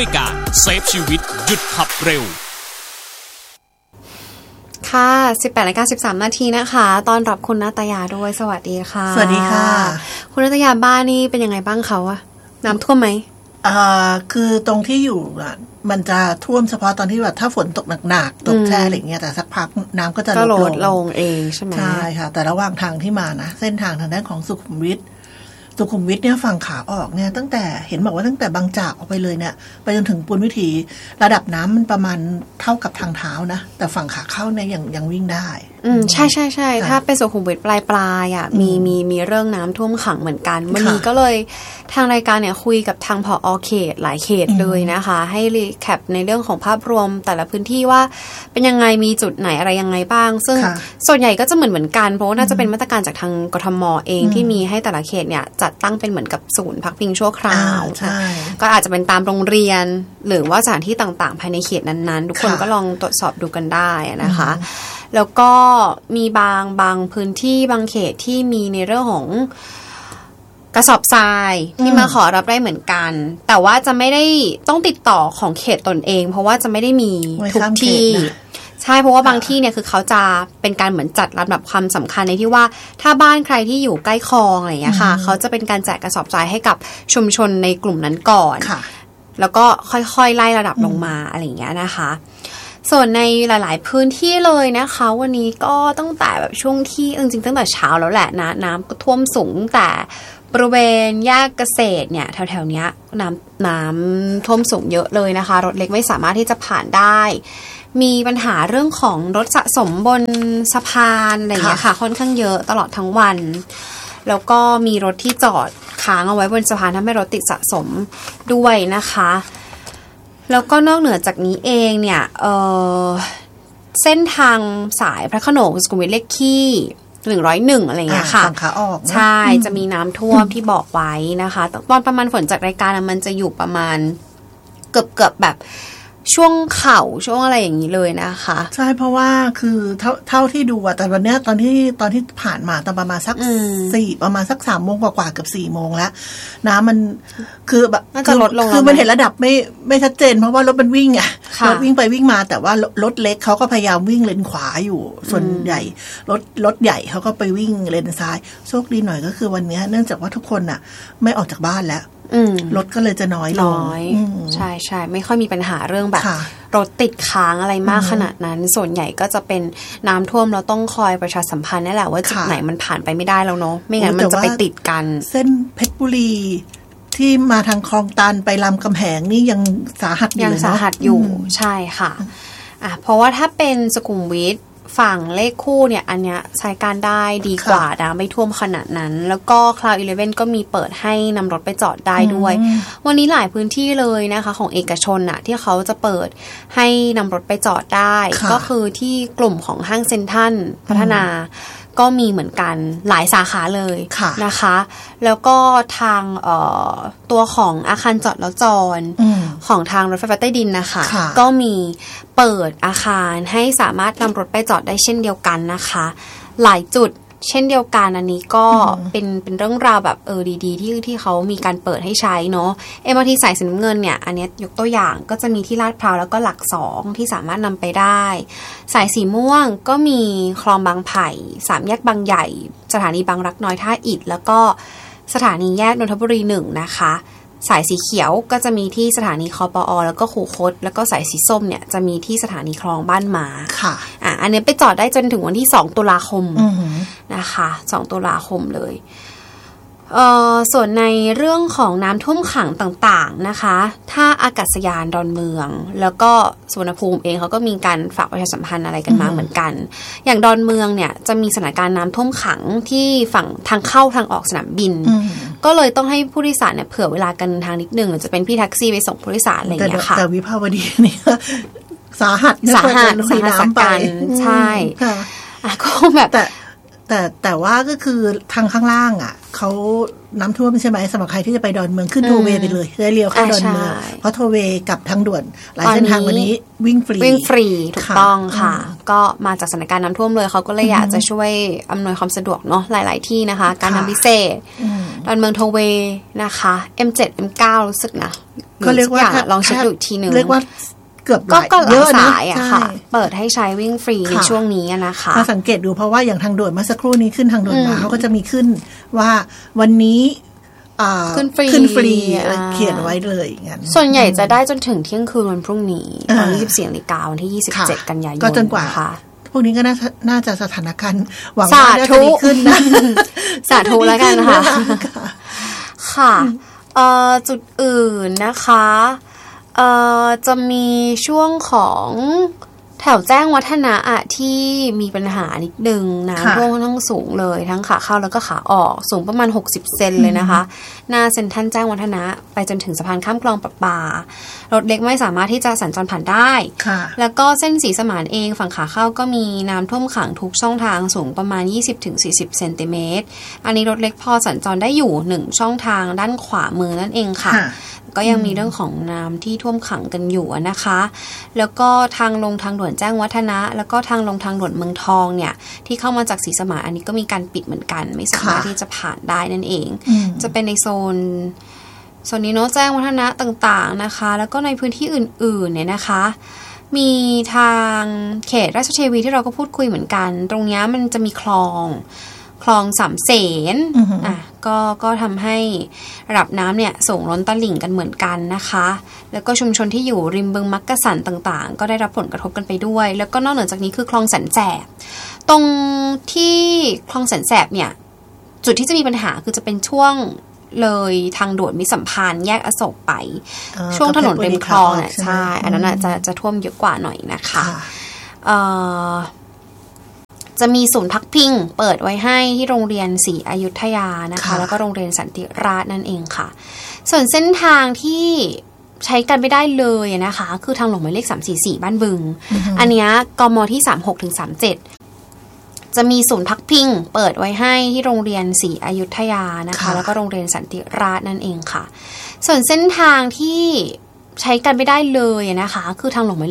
ด้วยการเซฟชีวิตหยุดขับเร็วค่ะ 18:13 นาทีนะคะต้อนรับคุณณัตยาด้วยสวัสดีค่ะสวัสดีค่ะคุณณัตยาบ้านนี่เป็นยังไงบ้างเขาอะน้ำท่วมไหมคือตรงที่อยู่มันจะท่วมเฉพาะตอนที่แบบถ้าฝนตกหนักๆตกแช่อะไรเงี้ยแต่สักพักน้ำก็จะลดลงเองใช่ไหมใช่ค่ะแต่ระหว่างทางที่มานะเส้นทางด้านของสุขุมวิทเนี่ยฝั่งขาออกเนี่ยตั้งแต่เห็นบอกว่าตั้งแต่บางจากออกไปเลยเนี่ยไปจนถึงปุณวิถีระดับน้ำมันประมาณเท่ากับทางเท้านะแต่ฝั่งขาเข้าเนี่ยยังวิ่งได้ใช่ถ้าเป็นสุขุมวิทปลายอ่ะมีเรื่องน้ำท่วมขังเหมือนกันวันนี้ก็เลยทางรายการเนี่ยคุยกับทางผอ.เขตหลายเขตเลยนะคะให้รีแคปในเรื่องของภาพรวมแต่ละพื้นที่ว่าเป็นยังไงมีจุดไหนอะไรยังไงบ้างซึ่งส่วนใหญ่ก็จะเหมือนกันเพราะว่าน่าจะเป็นมาตรการจากทางกทม.เองที่มีให้แต่ละเขตเนี่ยจัดตั้งเป็นเหมือนกับศูนย์พักพิงชั่วคราวก็อาจจะเป็นตามโรงเรียนหรือว่าสถานที่ต่างๆภายในเขตนั้นๆทุกคนก็ลองตรวจสอบดูกันได้นะคะแล้วก็มีบางพื้นที่บางเขตที่มีในเรื่องของกระสอบทรายที่มาขอรับได้เหมือนกันแต่ว่าจะไม่ได้ต้องติดต่อของเขตตนเองเพราะว่าจะไม่ได้มีทุกที่ใช่เพราะว่าบางที่เนี่ยคือเขาจะเป็นการเหมือนจัดลำดับความสำคัญในที่ว่าถ้าบ้านใครที่อยู่ใกล้คลองอะไรอย่างเงี้ยค่ะเขาจะเป็นการแจกกระสอบทรายให้กับชุมชนในกลุ่มนั้นก่อนแล้วก็ค่อยๆไล่ระดับลงมาอะไรอย่างเงี้ยนะคะส่วนในหลายๆพื้นที่เลยนะคะวันนี้ก็ตั้งแต่แบบช่วงที่จริงๆตั้งแต่เช้าแล้วแหละนะน้ำก็ท่วมสูงแต่บริเวณแยกเกษตรเนี่ยแถวๆเนี้ยน้ำท่วมสูงเยอะเลยนะคะรถเล็กไม่สามารถที่จะผ่านได้มีปัญหาเรื่องของรถสะสมบนสะพานอะไรอย่างเงี้ยค่ะค่อนข้างเยอะตลอดทั้งวันแล้วก็มีรถที่จอดค้างเอาไว้บนสะพานทำให้รถติดสะสมด้วยนะคะแล้วก็นอกเหนือจากนี้เองเนี่ยเส้นทางสายพระโขนงสุขุมวิทเลขที่101อะไรเงี้ยค่ะฝั่งขาออกใช่จะมีน้ำท่วมที่บอกไว้นะคะตอนประมาณฝนจากรายการมันจะอยู่ประมาณเกือบแบบช่วงเข่าช่วงอะไรอย่างนี้เลยนะคะใช่เพราะว่าคือเท่าที่ดูอะแต่วันเนี้ยตอนที่ผ่านมาตอนประมาณสักประมาณสัก3 โมงกว่าเกือบ4 โมงแล้วน้ำมันคือแบบน่าจะลดลงคือมันเห็นระดับไม่ชัดเจนเพราะว่ารถมันวิ่งอะรถวิ่งไปวิ่งมาแต่ว่ารถเล็กเขาก็พยายามวิ่งเลนขวาอยู่ส่วนใหญ่รถใหญ่เขาก็ไปวิ่งเลนซ้ายโชคดีหน่อยก็คือวันนี้เนื่องจากว่าทุกคนอะไม่ออกจากบ้านแล้วรถก็เลยจะน้อยลงใช่ไม่ค่อยมีปัญหาเรื่องแบบรถติดค้างอะไรมากขนาดนั้นส่วนใหญ่ก็จะเป็นน้ำท่วมเราต้องคอยประชาสัมพันธ์นี่แหละว่าจุดไหนมันผ่านไปไม่ได้แล้วเนาะไม่งั้นมันจะไปติดกันเส้นเพชรบุรีที่มาทางคลองตันไปลำกำแหงนี่ยังสาหัสอยู่ยังสาหัสอยู่ใช่ค่ะเพราะว่าถ้าเป็นสุขุมวิทฝั่งเลขคู่เนี่ยอันเนี้ยใช้การได้ดีกว่านะไม่ท่วมขนาดนั้นแล้วก็ Cloud 11ก็มีเปิดให้นำรถไปจอดได้ด้วยวันนี้หลายพื้นที่เลยนะคะของเอกชนน่ะที่เขาจะเปิดให้นำรถไปจอดได้ก็คือที่กลุ่มของห้างเซ็นทรัลพัฒนาก็มีเหมือนกันหลายสาขาเลยนะคะแล้วก็ทางตัวของอาคารจอดแล้วจอดของทางรถไฟฟ้าใต้ดินนะคะก็มีเปิดอาคารให้สามารถนำรถไปจอดได้เช่นเดียวกันนะคะหลายจุดเช่นเดียวกันอันนี้ก็เป็นเรื่องราวแบบดีๆที่เขามีการเปิดให้ใช้เนาะ MRT สายสีน้ำเงินเนี่ยอันนี้ยกตัวอย่างก็จะมีที่ลาดพร้าวแล้วก็หลัก2ที่สามารถนำไปได้สายสีม่วงก็มีคลองบางไผ่3แยกบางใหญ่สถานีบางรักน้อยท่าอิฐแล้วก็สถานีแยกนนทบุรี1นะคะสายสีเขียวก็จะมีที่สถานีคปอ.แล้วก็คูคตแล้วก็สายสีส้มเนี่ยจะมีที่สถานีคลองบ้านหมาค่ะอันนี้ไปจอดได้จนถึงวันที่2 ตุลาคมนะคะ2 ตุลาคมเลยส่วนในเรื่องของน้ำท่วมขังต่างๆนะคะถ้าอากาศยานดอนเมืองแล้วก็สุวรรณภูมิเองเขาก็มีการฝากประชาสัมพันธ์อะไรกันมาเหมือนกันอย่างดอนเมืองเนี่ยจะมีสถานการณ์น้ำท่วมขังที่ฝั่งทางเข้าทางออกสนามบินก็เลยต้องให้ผู้โดยสารเนี่ยเผื่อเวลากันทางนิดนึงหรือจะเป็นพี่แท็กซี่ไปส่งผู้โดยสารอะไรอย่างเงี้ยค่ะแต่วิภาวดีนี่สาหัสกันใช่ก็แบบแต่ว่าก็คือทางข้างล่างอ่ะเขาน้ำท่วมใช่ไหมสำหรับใครที่จะไปดอนเมืองขึ้นโทเวไปเลยได้เลี้ยวเข้าดอนเมืองเพราะโทเวกับทางด่วนหลายเส้นทางวันนี้วิ่งฟรีถูกต้องค่ะก็มาจากสถานการณ์น้ำท่วมเลยเขาก็เลยอยากจะช่วยอำนวยความสะดวกเนาะหลายๆที่นะคะการทำพิเศษดอนเมืองโทเวนะคะ M7 M9 รู้สึกนะก็เรียกว่าลองเช็คดูอีกทีนึงเรียกว่าเกือบก็หลายสายอะค่ะเปิดให้ใช้วิ่งฟรีในช่วงนี้นะคะมาสังเกตดูเพราะว่าอย่างทางด่วนเมื่อสักครู่นี้ขึ้นทางด่วนมาเขาก็จะมีขึ้นว่าวันนี้ขึ้นฟรีเขียนไว้เลยงั้นส่วนใหญ่จะได้จนถึงเที่ยงคืนวันพรุ่งนี้ตอน24 นาฬิกาวันที่27กันยายนก็จนกว่าพวกนี้ก็น่าจะสถานการณ์หวังว่าจะดีขึ้นนะสาธุแล้วกันนะคะค่ะจุดอื่นนะคะจะมีช่วงของแถวแจ้งวัฒนะที่มีปัญหานิดนึงน้ำท่วมค่อนข้างสูงเลยทั้งขาเข้าแล้วก็ขาออกสูงประมาณ60 เซนเลยนะคะหน้าเซ็นทรัลแจ้งวัฒนะไปจนถึงสะพานข้ามคลองประปารถเล็กไม่สามารถที่จะสัญจรผ่านได้แล้วก็เส้นศรีสมานเองฝั่งขาเข้าก็มีน้ำท่วมขังทุกช่องทางสูงประมาณ 20-40 เซนติเมตรอันนี้รถเล็กพอสัญจรได้อยู่1ช่องทางด้านขวามือนั่นเองค่ะก็ยังมีเรื่องของน้ำที่ท่วมขังกันอยู่นะคะแล้วก็ทางลงทางด่วนแจ้งวัฒนะแล้วก็ทางลงทางด่วนเมืองทองเนี่ยที่เข้ามาจากศรีสมานอันนี้ก็มีการปิดเหมือนกันไม่สามารถที่จะผ่านได้นั่นเองจะเป็นในโซนนี้เนาะแจ้งวัฒนะต่างๆนะคะแล้วก็ในพื้นที่อื่นๆเนี่ยนะคะมีทางเขตราชเทวีที่เราก็พูดคุยเหมือนกันตรงนี้มันจะมีคลองสามเสนก็ทำให้ระดับน้ำเนี่ยส่งล้นตลิ่งกันเหมือนกันนะคะแล้วก็ชุมชนที่อยู่ริมบึงมักกะสันต่างๆก็ได้รับผลกระทบกันไปด้วยแล้วก็นอกเหนือจากนี้คือคลองแสนแสบตรงที่คลองแสนแสบเนี่ยจุดที่จะมีปัญหาคือจะเป็นช่วงเลยทางด่วนมิตรสัมพันธ์แยกอโศกไปช่วงถนนริมคลองใช่อันนั้นจะท่วมเยอะกว่าหน่อยนะคะจะมีศูนย์พักพิงเปิดไว้ให้ที่โรงเรียนศรีอยุธยานะคะแล้วก็โรงเรียนสันติราษฎร์นั่นเองค่ะส่วนเส้นทางที่ใช้กันไม่ได้เลยนะคะคือทางหลวงหมายเลข344บ้านบึงอันนี้กมที่36ถึง37จะมีศูนย์พักพิงเปิดไว้ให้ที่โรงเรียนศรีอยุธยานะคะแล้วก็โรงเรียนสันติราษฎร์นั่นเองค่ะส่วนเส้นทางที่ใช้กันไม่ได้เลยนะคะคือทางหลวงหมายเลข